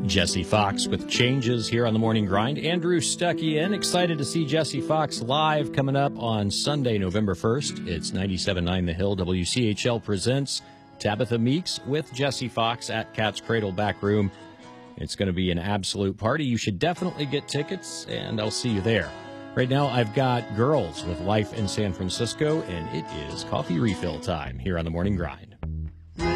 Jesse Fox with changes here on the Morning Grind. Andrew Stuckey in. Excited to see Jesse Fox live coming up on Sunday, November 1st. It's 97.9 The Hill. WCHL presents Tabitha Meeks with Jesse Fox at Cat's Cradle Back Room. It's going to be an absolute party. You should definitely get tickets, and I'll see you there. Right now, I've got Girls with Life in San Francisco, and it is coffee refill time here on the Morning Grind.